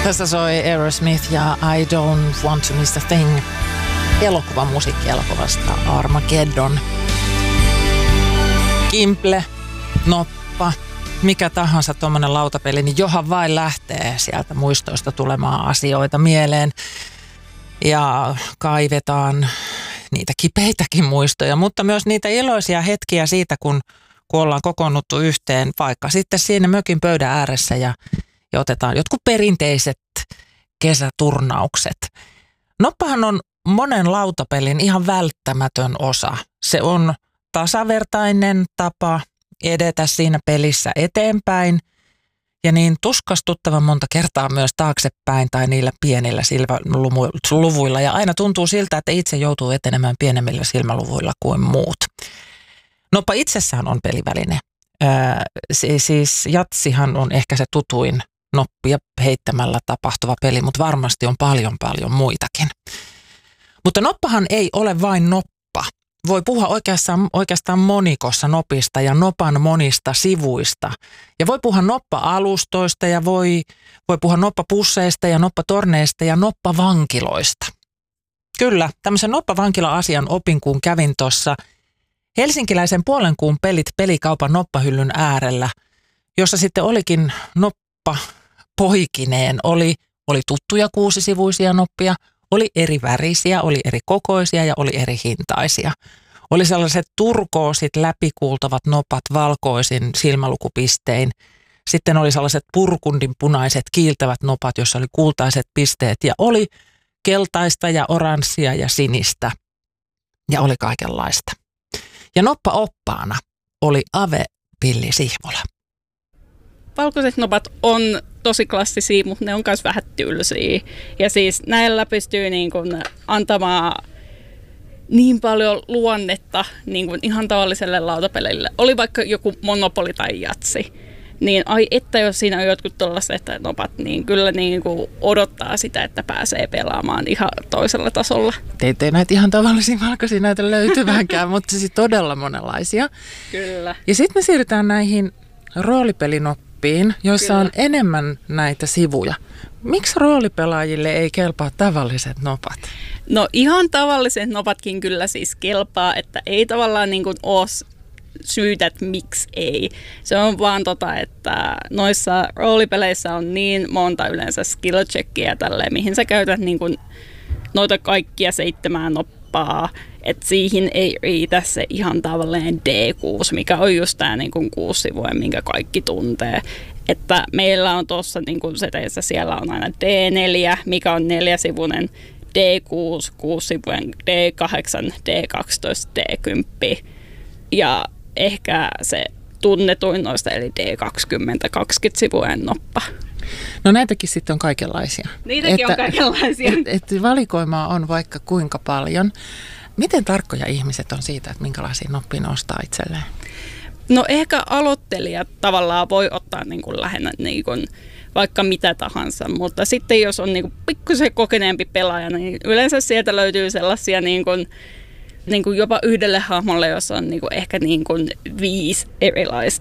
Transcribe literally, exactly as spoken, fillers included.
Tässä soi Aerosmith ja I Don't Want to Miss a Thing elokuvan musiikkielokuvasta Armageddon. Kimple, noppa, mikä tahansa tuommoinen lautapeli, niin johan vain lähtee sieltä muistoista tulemaan asioita mieleen. Ja kaivetaan niitä kipeitäkin muistoja, mutta myös niitä iloisia hetkiä siitä, kun, kun ollaan kokoonnuttu yhteen, vaikka sitten siinä mökin pöydän ääressä ja, ja otetaan jotkut perinteiset kesäturnaukset. Noppahan on monen lautapelin ihan välttämätön osa. Se on tasavertainen tapa edetä siinä pelissä eteenpäin ja niin tuskastuttavan monta kertaa myös taaksepäin tai niillä pienillä silmäluvuilla. Ja aina tuntuu siltä, että itse joutuu etenemään pienemmillä silmäluvuilla kuin muut. Noppa itsessään on peliväline. Ää, siis jatsihan on ehkä se tutuin noppia heittämällä tapahtuva peli, mutta varmasti on paljon paljon muitakin. Mutta noppahan ei ole vain noppa. Voi puhua oikeastaan, oikeastaan monikossa nopista ja nopan monista sivuista. Ja voi puhua noppa-alustoista ja voi, voi puhua noppapusseista ja noppatorneista ja noppavankiloista. Kyllä, tämmöisen noppavankila-asian opin, kun kävin tuossa helsinkiläisen puolenkuun pelit pelikaupan noppahyllyn äärellä, jossa sitten olikin noppa poikineen. Oli, oli tuttuja kuusisivuisia noppia, oli eri värisiä, oli eri kokoisia ja oli eri hintaisia. Oli sellaiset turkoosit läpikuultavat nopat valkoisin silmälukupistein. Sitten oli sellaiset purkundin punaiset kiiltävät nopat, jossa oli kultaiset pisteet. Ja oli keltaista ja oranssia ja sinistä. Ja oli kaikenlaista. Ja noppaoppaana oli Ave Pilli Sihvola. Valkoiset nopat on tosi klassisia, mutta ne on myös vähän tylsiä. Ja siis näillä pystyy niin kuin antamaan niin paljon luonnetta niin kuin ihan tavalliselle lautapelille. Oli vaikka joku Monopoly tai Jatsi. Niin ai että jos siinä on jotkut tuollaiset nopat, niin kyllä niin kuin odottaa sitä, että pääsee pelaamaan ihan toisella tasolla. Teitä ei näitä ihan tavallisia valkoisia näitä löytyvänkään, mutta siis todella monenlaisia. Kyllä. Ja sitten me siirrytään näihin roolipelinoppiin, joissa Kyllä. on enemmän näitä sivuja. Miksi roolipelaajille ei kelpaa tavalliset nopat? No ihan tavalliset nopatkin kyllä siis kelpaa, että ei tavallaan niin kuin ole syytä, että miksi ei. Se on vaan tota, että noissa roolipeleissä on niin monta yleensä skill checkia tälleen, mihin sä käytät niin kuin noita kaikkia seitsemää noppaa, että siihen ei riitä se ihan tavallinen D kuusi, mikä on just tämä niin kuin kuusi sivua, minkä kaikki tuntee. Että meillä on tuossa niin kuin seteissä, siellä on aina D neljä, mikä on neljäsivuinen, D kuusi, kuusi sivuinen, D kahdeksan, D kaksitoista, D kymmenen ja ehkä se tunnetuin noista, eli D kaksikymmentä, kaksikymmentä sivujen noppa. No näitäkin sitten on kaikenlaisia. Niitäkin että, on kaikenlaisia. Et, et valikoimaa on vaikka kuinka paljon. Miten tarkkoja ihmiset on siitä, että minkälaisia noppia ne ostaa itselleen? No ehkä aloittelijat tavallaan voi ottaa niin kuin lähinnä niin kuin vaikka mitä tahansa, mutta sitten jos on niin kuin pikkusen kokeneempi pelaaja, niin yleensä sieltä löytyy sellaisia niin kuin niin kuin jopa yhdelle hahmolle, jossa on niin kuin ehkä niin kuin viisi erilaista